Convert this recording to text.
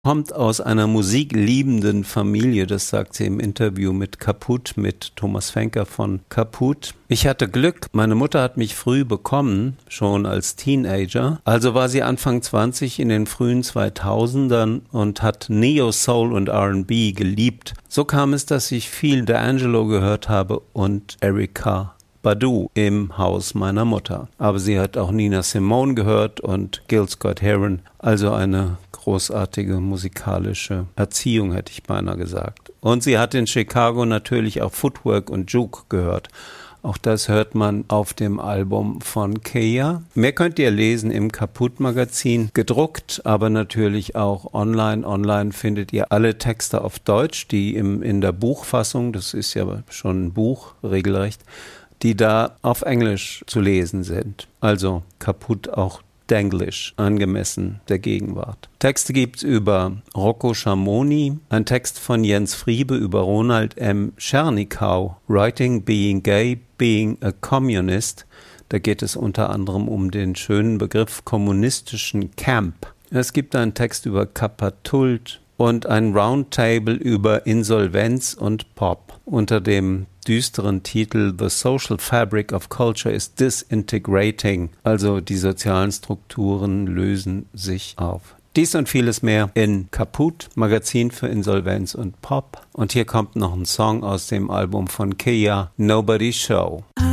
Kommt aus einer musikliebenden Familie, das sagt sie im Interview mit Kaput, mit Thomas Fenker von Kaput. Ich hatte Glück, meine Mutter hat mich früh bekommen, schon als Teenager. Also war sie Anfang 20 in den frühen 2000ern und hat Neo Soul und R&B geliebt. So kam es, dass ich viel D'Angelo gehört habe und Erykah Badu im Haus meiner Mutter. Aber sie hat auch Nina Simone gehört und Gil Scott-Heron, also eine großartige musikalische Erziehung, hätte ich beinahe gesagt. Und sie hat in Chicago natürlich auch Footwork und Juke gehört. Auch das hört man auf dem Album von Kea. Mehr könnt ihr lesen im Kaput-Magazin, gedruckt, aber natürlich auch online. Online findet ihr alle Texte auf Deutsch, die in der Buchfassung, das ist ja schon ein Buch, regelrecht, die da auf Englisch zu lesen sind. Also Kaput auch Denglisch, angemessen der Gegenwart. Texte gibt's über Rocco Schamoni, ein Text von Jens Friebe über Ronald M. Schernikau, Writing, Being Gay, Being a Communist. Da geht es unter anderem um den schönen Begriff kommunistischen Camp. Es gibt einen Text über Kapatult und ein Roundtable über Insolvenz und Pop unter dem düsteren Titel The Social Fabric of Culture is Disintegrating, also die sozialen Strukturen lösen sich auf. Dies und vieles mehr in Kaput, Magazin für Insolvenz und Pop. Und hier kommt noch ein Song aus dem Album von Kea, Nobody's Show.